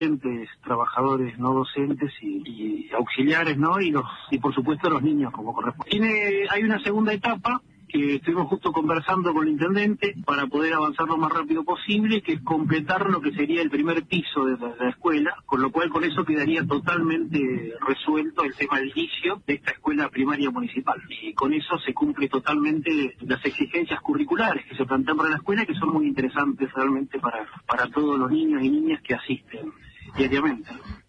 trabajadores no docentes y auxiliares, ¿no? Y por supuesto los niños como corresponde. Hay una segunda etapa que estuvimos justo conversando con el intendente para poder avanzar lo más rápido posible, que es completar lo que sería el primer piso de la escuela, con lo cual con eso quedaría totalmente resuelto el tema del inicio de esta escuela primaria municipal. Y con eso se cumple totalmente las exigencias curriculares que se plantean para la escuela, que son muy interesantes realmente para todos los niños y niñas que asisten diariamente.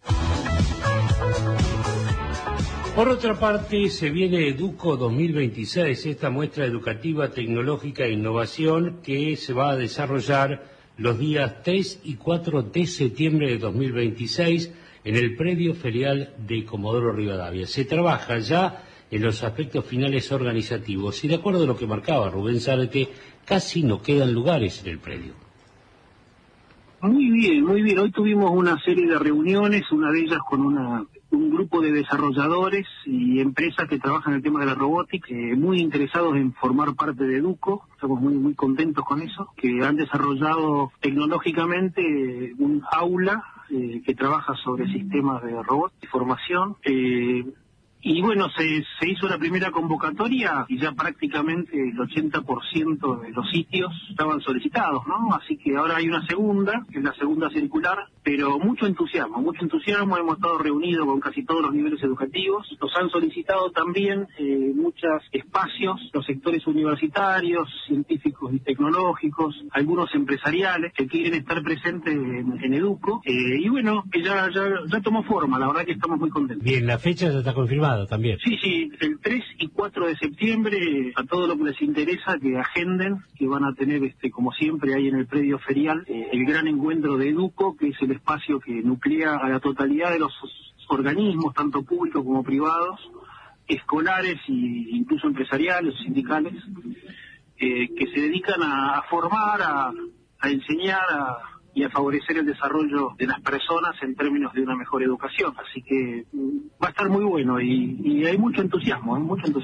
Por otra parte, se viene Educo 2026, esta muestra educativa, tecnológica e innovación que se va a desarrollar los días 3 y 4 de septiembre de 2026 en el predio ferial de Comodoro Rivadavia. Se trabaja ya en los aspectos finales organizativos y de acuerdo a lo que marcaba Rubén Zárate, casi no quedan lugares en el predio. Muy bien, muy bien. Hoy tuvimos una serie de reuniones, una de ellas con un grupo de desarrolladores y empresas que trabajan en el tema de la robótica, muy interesados en formar parte de Educo. Estamos muy, muy contentos con eso, que han desarrollado tecnológicamente un aula que trabaja sobre sistemas de robótica y formación. Y bueno, se hizo la primera convocatoria y ya prácticamente el 80% de los sitios estaban solicitados, ¿no? Así que ahora hay una segunda, que es la segunda circular, pero mucho entusiasmo, hemos estado reunidos con casi todos los niveles educativos, nos han solicitado también muchos espacios, los sectores universitarios, científicos y tecnológicos, algunos empresariales que quieren estar presentes en Educo, y bueno, que ya tomó forma, la verdad que estamos muy contentos. Bien, la fecha ya está confirmada también. Sí, el 3 y 4 de septiembre, a todo lo que les interesa, que agenden, que van a tener, como siempre, ahí en el predio ferial, el gran encuentro de Educo, que es el espacio que nuclea a la totalidad de los organismos, tanto públicos como privados, escolares e incluso empresariales, sindicales, que se dedican a formar, a enseñar, y a favorecer el desarrollo de las personas en términos de una mejor educación. Así que va a estar muy bueno y hay mucho entusiasmo,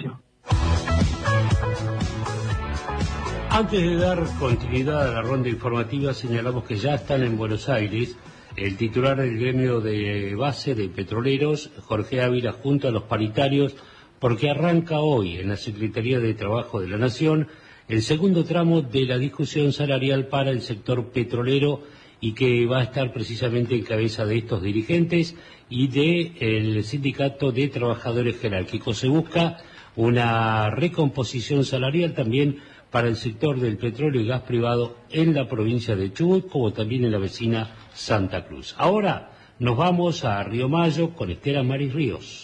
Antes de dar continuidad a la ronda informativa, señalamos que ya están en Buenos Aires el titular del gremio de base de petroleros, Jorge Ávila, junto a los paritarios, porque arranca hoy en la Secretaría de Trabajo de la Nación el segundo tramo de la discusión salarial para el sector petrolero y que va a estar precisamente en cabeza de estos dirigentes y del Sindicato de Trabajadores Jerárquicos. Se busca una recomposición salarial también para el sector del petróleo y gas privado en la provincia de Chubut, como también en la vecina Santa Cruz. Ahora nos vamos a Río Mayo con Estela Maris Ríos.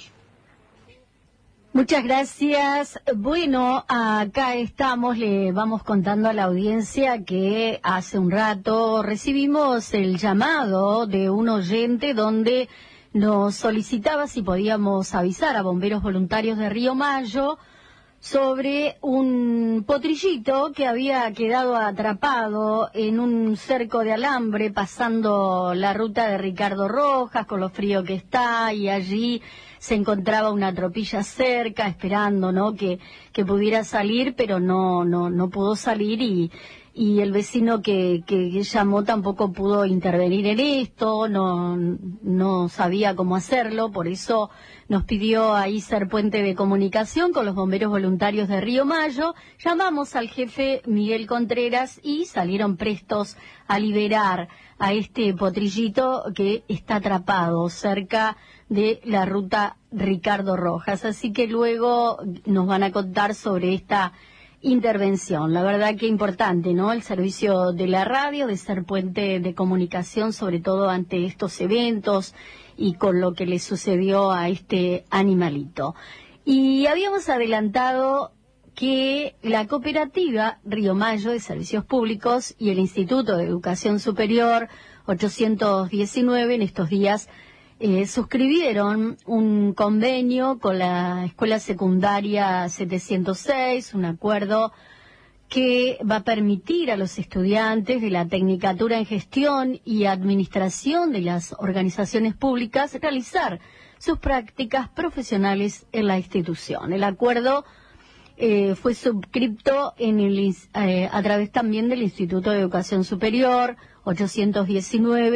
Muchas gracias. Bueno, acá estamos, le vamos contando a la audiencia que hace un rato recibimos el llamado de un oyente donde nos solicitaba si podíamos avisar a bomberos voluntarios de Río Mayo sobre un potrillito que había quedado atrapado en un cerco de alambre pasando la ruta de Ricardo Rojas con lo frío que está, y allí se encontraba una tropilla cerca esperando, ¿no?, que pudiera salir, pero no pudo salir y el vecino que llamó tampoco pudo intervenir en esto, no sabía cómo hacerlo, por eso nos pidió ahí ser puente de comunicación con los bomberos voluntarios de Río Mayo. Llamamos al jefe Miguel Contreras y salieron prestos a liberar a este potrillito que está atrapado cerca de la ruta Ricardo Rojas. Así que luego nos van a contar sobre esta intervención. La verdad que importante, ¿no?, el servicio de la radio, de ser puente de comunicación, sobre todo ante estos eventos y con lo que le sucedió a este animalito. Y habíamos adelantado que la cooperativa Río Mayo de Servicios Públicos y el Instituto de Educación Superior 819 en estos días suscribieron un convenio con la Escuela Secundaria 706, un acuerdo que va a permitir a los estudiantes de la Tecnicatura en Gestión y Administración de las Organizaciones Públicas realizar sus prácticas profesionales en la institución. El acuerdo fue suscripto a través también del Instituto de Educación Superior 819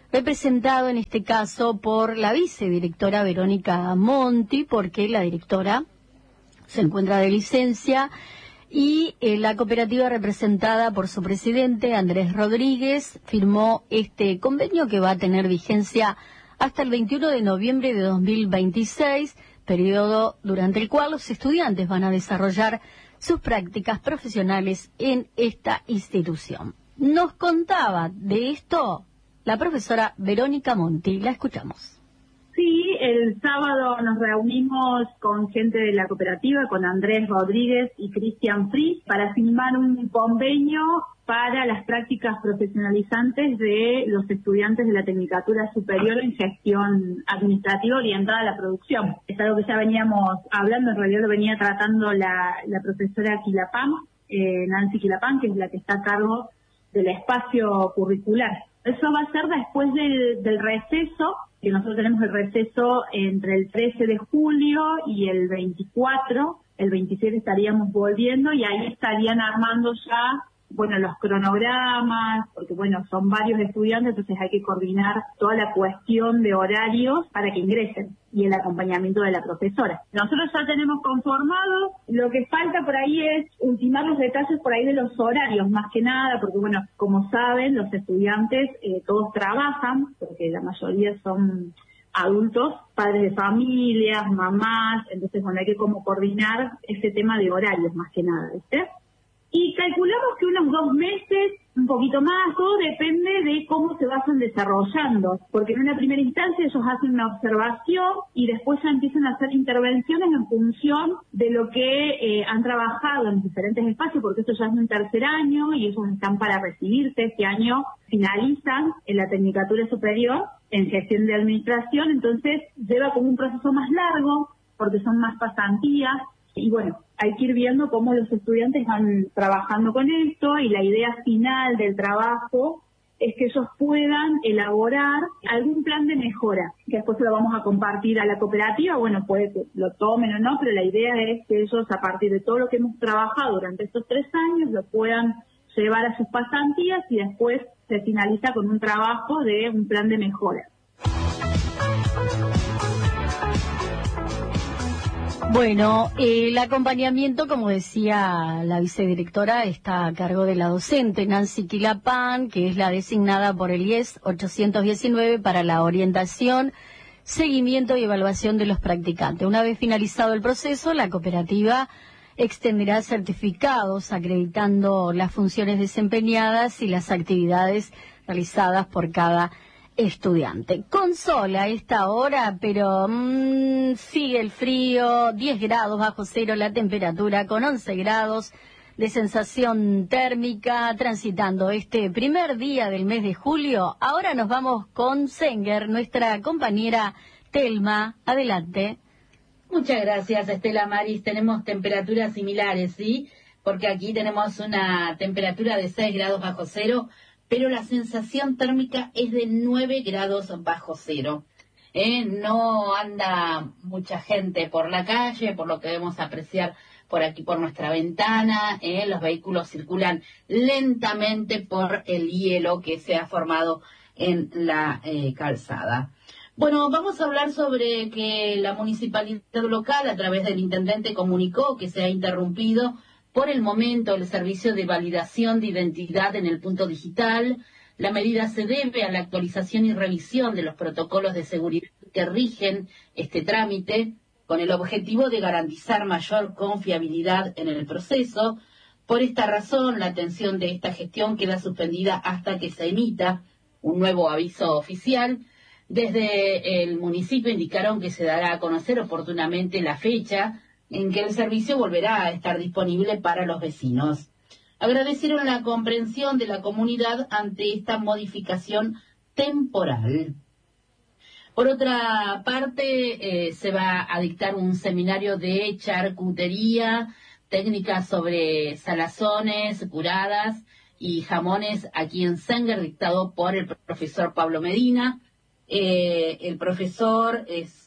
representado en este caso por la vicedirectora Verónica Monti, porque la directora se encuentra de licencia, y la cooperativa representada por su presidente, Andrés Rodríguez, firmó este convenio que va a tener vigencia hasta el 21 de noviembre de 2026, periodo durante el cual los estudiantes van a desarrollar sus prácticas profesionales en esta institución. Nos contaba de esto la profesora Verónica Monti. La escuchamos. Sí, el sábado nos reunimos con gente de la cooperativa, con Andrés Rodríguez y Cristian Fries, para firmar un convenio para las prácticas profesionalizantes de los estudiantes de la Tecnicatura Superior en Gestión Administrativa orientada a la producción. Es algo que ya veníamos hablando, en realidad lo venía tratando la profesora Quilapán, Nancy Quilapán, que es la que está a cargo del espacio curricular. Eso va a ser después del receso, que nosotros tenemos el receso entre el 13 de julio y el 24, el 27 estaríamos volviendo y ahí estarían armando ya, bueno, los cronogramas, porque bueno, son varios estudiantes, entonces hay que coordinar toda la cuestión de horarios para que ingresen y el acompañamiento de la profesora. Nosotros ya tenemos conformado, lo que falta por ahí es ultimar los detalles por ahí de los horarios, más que nada, porque bueno, como saben, los estudiantes todos trabajan, porque la mayoría son adultos, padres de familias, mamás, entonces bueno, hay que como coordinar ese tema de horarios, más que nada, ¿viste? Y calculamos que unos 2 meses, un poquito más, todo depende de cómo se vayan desarrollando, porque en una primera instancia ellos hacen una observación y después ya empiezan a hacer intervenciones en función de lo que han trabajado en diferentes espacios, porque esto ya es un tercer año y ellos están para recibirse. Este año finalizan en la Tecnicatura Superior en Gestión de Administración, entonces lleva como un proceso más largo, porque son más pasantías. Y bueno, hay que ir viendo cómo los estudiantes van trabajando con esto, y la idea final del trabajo es que ellos puedan elaborar algún plan de mejora, que después se lo vamos a compartir a la cooperativa. Bueno, puede que lo tomen o no, pero la idea es que ellos, a partir de todo lo que hemos trabajado durante estos 3 años, lo puedan llevar a sus pasantías y después se finaliza con un trabajo de un plan de mejora. Bueno, el acompañamiento, como decía la vicedirectora, está a cargo de la docente Nancy Quilapán, que es la designada por el IES 819 para la orientación, seguimiento y evaluación de los practicantes. Una vez finalizado el proceso, la cooperativa extenderá certificados acreditando las funciones desempeñadas y las actividades realizadas por cada estudiante. Con sol a esta hora, pero sigue el frío, 10 grados bajo cero la temperatura, con 11 grados de sensación térmica, transitando este primer día del mes de julio. Ahora nos vamos con Senger, nuestra compañera Telma. Adelante. Muchas gracias, Estela Maris. Tenemos temperaturas similares, ¿sí? Porque aquí tenemos una temperatura de 6 grados bajo cero, pero la sensación térmica es de 9 grados bajo cero. No anda mucha gente por la calle, por lo que debemos apreciar por aquí, por nuestra ventana. Los vehículos circulan lentamente por el hielo que se ha formado en la calzada. Bueno, vamos a hablar sobre que la municipalidad local, a través del intendente, comunicó que se ha interrumpido por el momento el servicio de validación de identidad en el punto digital. La medida se debe a la actualización y revisión de los protocolos de seguridad que rigen este trámite, con el objetivo de garantizar mayor confiabilidad en el proceso. Por esta razón, la atención de esta gestión queda suspendida hasta que se emita un nuevo aviso oficial. Desde el municipio indicaron que se dará a conocer oportunamente la fecha en que el servicio volverá a estar disponible para los vecinos. Agradecieron la comprensión de la comunidad ante esta modificación temporal. Por otra parte, se va a dictar un seminario de charcutería, técnicas sobre salazones, curadas y jamones aquí en Senger, dictado por el profesor Pablo Medina. El profesor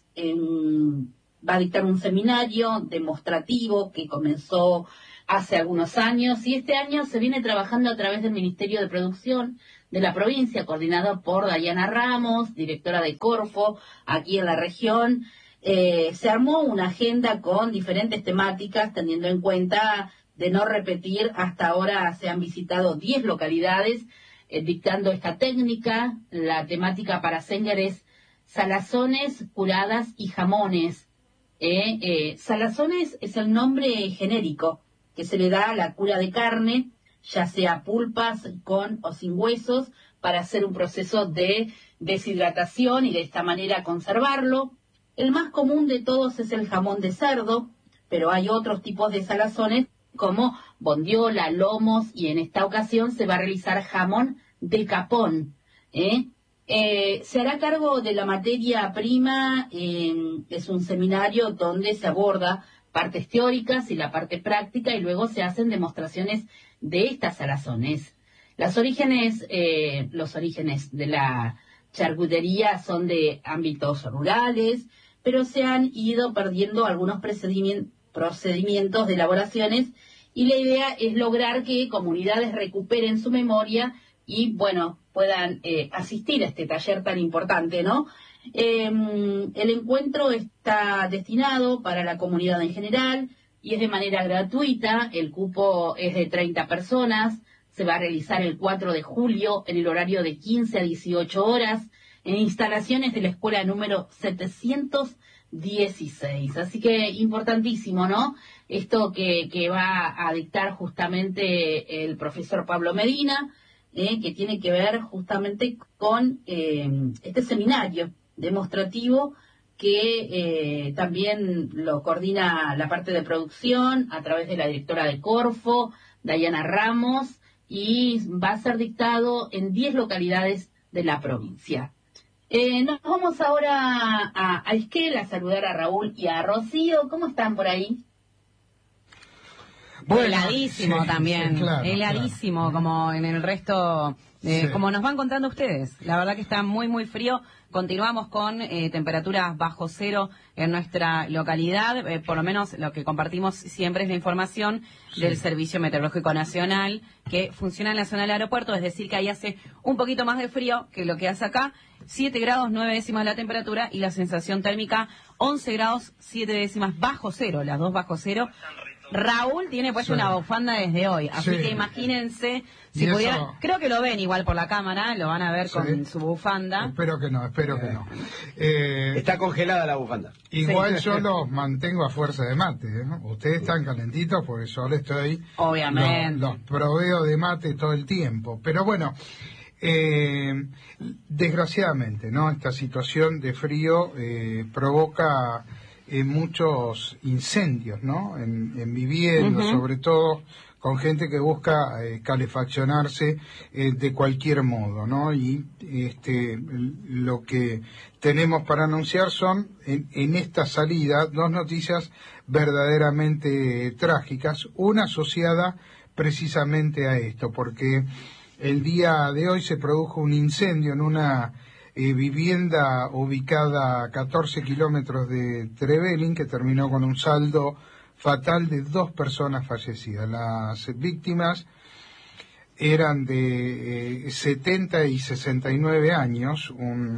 va a dictar un seminario demostrativo que comenzó hace algunos años, y este año se viene trabajando a través del Ministerio de Producción, de la provincia, coordinado por Dayana Ramos, directora de Corfo, aquí en la región. Se armó una agenda con diferentes temáticas, teniendo en cuenta de no repetir, hasta ahora se han visitado 10 localidades, dictando esta técnica. La temática para Sengar es salazones, curadas y jamones. Salazones es el nombre genérico que se le da a la cura de carne, ya sea pulpas, con o sin huesos, para hacer un proceso de deshidratación y de esta manera conservarlo. El más común de todos es el jamón de cerdo, pero hay otros tipos de salazones como bondiola, lomos, y en esta ocasión se va a realizar jamón de capón. Se hará cargo de la materia prima. Es un seminario donde se aborda partes teóricas y la parte práctica, y luego se hacen demostraciones de estas salazones. Los orígenes de la charcutería son de ámbitos rurales, pero se han ido perdiendo algunos procedimientos de elaboraciones, y la idea es lograr que comunidades recuperen su memoria y, bueno, puedan asistir a este taller tan importante, ¿no? El encuentro está destinado para la comunidad en general y es de manera gratuita. El cupo es de 30 personas. Se va a realizar el 4 de julio en el horario de 15 a 18 horas en instalaciones de la escuela número 716. Así que importantísimo, ¿no? Esto que va a dictar justamente el profesor Pablo Medina, que tiene que ver justamente con este seminario demostrativo que también lo coordina la parte de producción a través de la directora de Corfo, Dayana Ramos, y va a ser dictado en 10 localidades de la provincia. Nos vamos ahora a Esquel a saludar a Raúl y a Rocío. ¿Cómo están por ahí? Bueno, heladísimo, sí, también, sí, claro, heladísimo, claro. Como en el resto, Sí. Como nos van contando ustedes. La verdad que está muy, muy frío. Continuamos con temperaturas bajo cero en nuestra localidad. Por lo menos lo que compartimos siempre es la información del Servicio Meteorológico Nacional, que funciona en la zona del aeropuerto, es decir, que ahí hace un poquito más de frío que lo que hace acá. 7 grados 9 décimas la temperatura, y la sensación térmica 11 grados 7 décimas bajo cero, las dos bajo cero. Raúl tiene puesto una bufanda desde hoy, así que imagínense, si pudieran, creo que lo ven igual por la cámara, lo van a ver con su bufanda. Espero que no. Está congelada la bufanda. Igual yo los mantengo a fuerza de mate, ¿no? Ustedes están calentitos porque yo les estoy... Obviamente. Los proveo de mate todo el tiempo, pero bueno... desgraciadamente, ¿no? Esta situación de frío provoca muchos incendios, ¿no? En viviendas, sobre todo con gente que busca calefaccionarse de cualquier modo, ¿no? Y lo que tenemos para anunciar son en esta salida 2 noticias verdaderamente trágicas, una asociada precisamente a esto, porque el día de hoy se produjo un incendio en una vivienda ubicada a 14 kilómetros de Trevelin, que terminó con un saldo fatal de 2 personas fallecidas. Las víctimas eran de 70 y 69 años,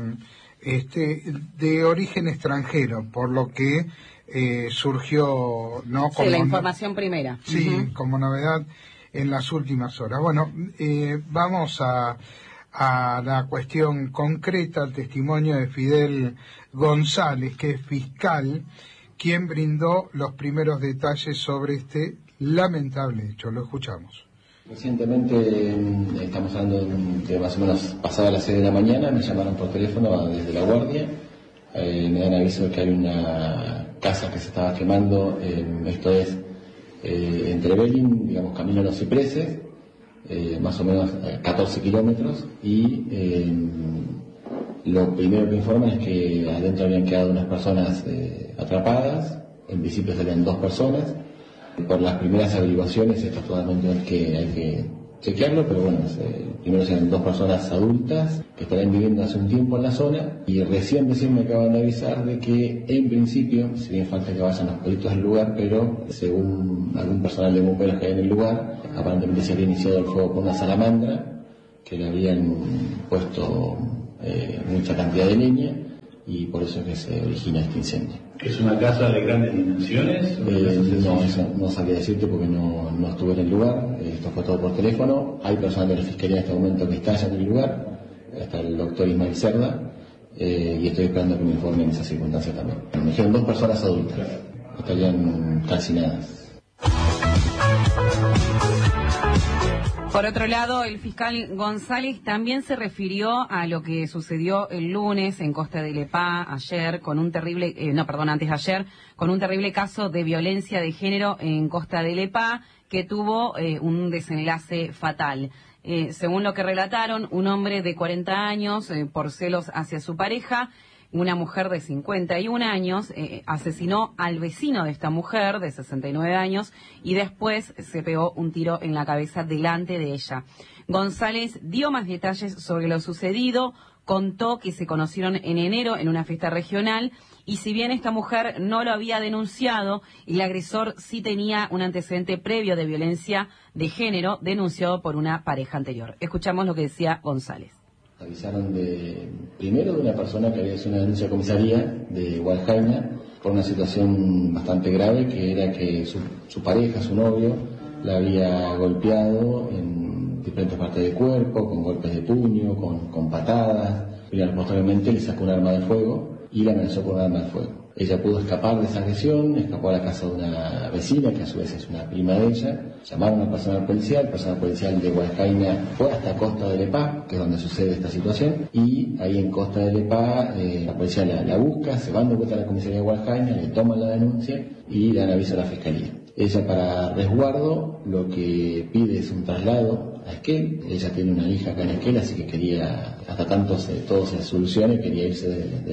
de origen extranjero, por lo que surgió, ¿no? Como la información primera. Sí, como novedad en las últimas horas. Bueno, vamos a la cuestión concreta, al testimonio de Fidel González, que es fiscal, quien brindó los primeros detalles sobre este lamentable hecho. Lo escuchamos. Recientemente, estamos hablando de más o menos pasada las 6 de la mañana, me llamaron por teléfono desde La Guardia, me dan aviso de que hay una casa que se estaba quemando, esto es en Trevelin, digamos, camino a Los Cipreses, más o menos 14 kilómetros, y lo primero que informan es que adentro habían quedado unas personas atrapadas. En principio serían 2 personas. Por las primeras averiguaciones, esto totalmente hay que chequearlo, pero bueno, primero serían 2 personas adultas que estarán viviendo hace un tiempo en la zona, y recién me acaban de avisar de que en principio, si bien falta que vayan los peritos del lugar, pero según algún personal de bomberos que hay en el lugar, aparentemente se había iniciado el fuego con una salamandra, que le habían puesto mucha cantidad de leña y por eso es que se origina este incendio. ¿Es una casa de grandes dimensiones? No, eso no sabría decirte porque no estuve en el lugar, esto fue todo por teléfono. Hay personal de la Fiscalía en este momento que está allá en el lugar, está el doctor Ismael Cerda, y estoy esperando que me informen en esa circunstancia también. Me dijeron 2 personas adultas, estarían calcinadas. Por otro lado, el fiscal González también se refirió a lo que sucedió el lunes en Costa del Epá, ayer, con un terrible, antes de ayer, con un terrible caso de violencia de género en Costa del Epá, que tuvo un desenlace fatal. Según lo que relataron, un hombre de 40 años, por celos hacia su pareja, una mujer de 51 años asesinó al vecino de esta mujer de 69 años y después se pegó un tiro en la cabeza delante de ella. González dio más detalles sobre lo sucedido, contó que se conocieron en enero en una fiesta regional y si bien esta mujer no lo había denunciado, el agresor sí tenía un antecedente previo de violencia de género denunciado por una pareja anterior. Escuchamos lo que decía González. Avisaron primero de una persona que había hecho una denuncia a comisaría de Hualjaina por una situación bastante grave, que era que su pareja, su novio, la había golpeado en diferentes partes del cuerpo, con golpes de puño, con patadas. Posteriormente le sacó un arma de fuego y la amenazó con un arma de fuego. Ella pudo escapar de esa agresión, escapó a la casa de una vecina, que a su vez es una prima de ella. Llamaron al personal policial, el personal policial de Hualjaina fue hasta Costa del Epá, que es donde sucede esta situación, y ahí en Costa del Epá la policía la busca, se van de vuelta a la comisaría de Hualjaina, le toman la denuncia y dan aviso a la fiscalía. Ella, para resguardo, lo que pide es un traslado a Esquel. Ella tiene una hija acá en Esquel, así que quería, hasta tanto todo se solucione, quería irse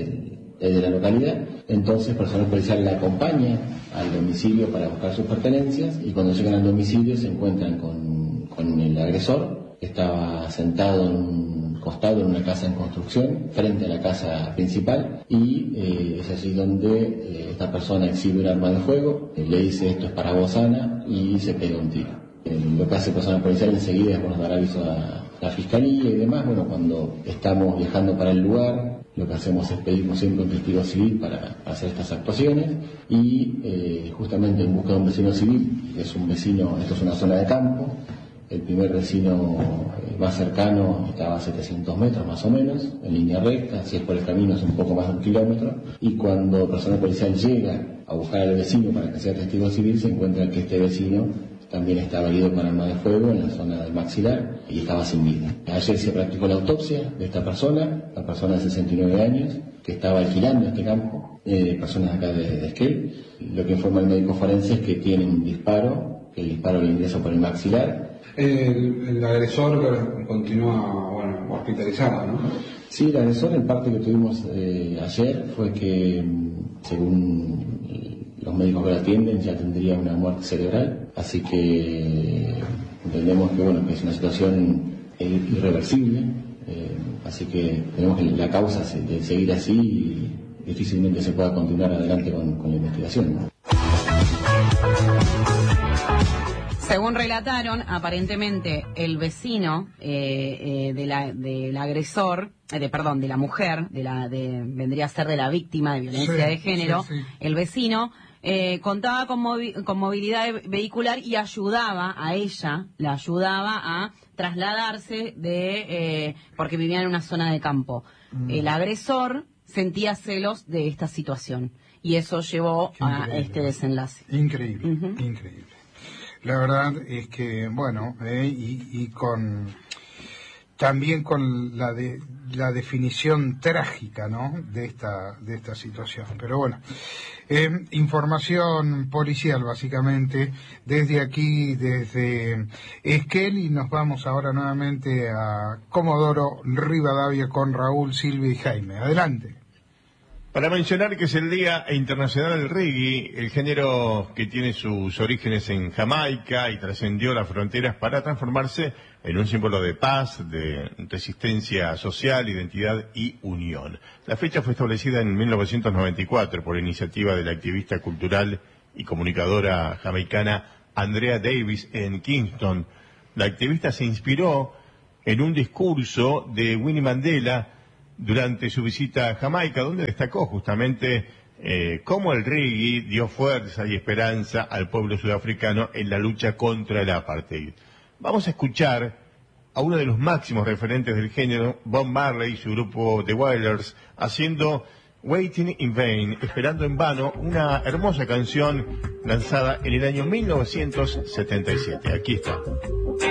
desde la localidad. Entonces el personal policial la acompaña al domicilio para buscar sus pertenencias y cuando llegan al domicilio se encuentran con el agresor, que estaba sentado en un costado en una casa en construcción frente a la casa principal y es allí donde esta persona exhibe un arma de fuego, le dice esto es para vos, Ana, y se pega un tiro. Lo que hace el personal policial enseguida es dar aviso a la fiscalía y demás. Bueno, cuando estamos viajando para el lugar, lo que hacemos es pedimos siempre un testigo civil para hacer estas actuaciones y justamente en busca de un vecino civil, que es un vecino, esto es una zona de campo, el primer vecino más cercano estaba a 700 metros más o menos, en línea recta, si es por el camino es un poco más de 1 kilómetro, y cuando el personal policial llega a buscar al vecino para que sea testigo civil, se encuentra que este vecino también estaba herido con arma de fuego en la zona del maxilar y estaba sin vida. Ayer se practicó la autopsia de esta persona, la persona de 69 años, que estaba alquilando este campo, personas acá de Esquel. Lo que informa el médico forense es que tiene un disparo, que el disparo le ingresa por el maxilar. El agresor continúa, hospitalizado, ¿no? Sí, el agresor, el parte que tuvimos ayer fue que, según los médicos que lo atienden, ya tendría una muerte cerebral, así que entendemos que es una situación irreversible, así que tenemos que la causa de seguir así y difícilmente se pueda continuar adelante con la investigación, ¿no? Según relataron, aparentemente el vecino del agresor, de la mujer, vendría a ser de la víctima de violencia de género, el vecino contaba con movilidad vehicular y la ayudaba a trasladarse porque vivía en una zona de campo. El agresor sentía celos de esta situación y eso llevó a este desenlace. Increíble, increíble. La verdad es que, y también con la definición trágica, ¿no?, de esta situación. Pero bueno, información policial básicamente desde aquí, desde Esquel, y nos vamos ahora nuevamente a Comodoro Rivadavia con Raúl, Silvia y Jaime. Adelante. Para mencionar que es el Día Internacional del Reggae, el género que tiene sus orígenes en Jamaica y trascendió las fronteras para transformarse en un símbolo de paz, de resistencia social, identidad y unión. La fecha fue establecida en 1994 por iniciativa de la activista cultural y comunicadora jamaicana Andrea Davis en Kingston. La activista se inspiró en un discurso de Winnie Mandela durante su visita a Jamaica, donde destacó justamente cómo el reggae dio fuerza y esperanza al pueblo sudafricano en la lucha contra el apartheid. Vamos a escuchar a uno de los máximos referentes del género, Bob Marley y su grupo The Wailers, haciendo Waiting in Vain, esperando en vano, una hermosa canción lanzada en el año 1977. Aquí está.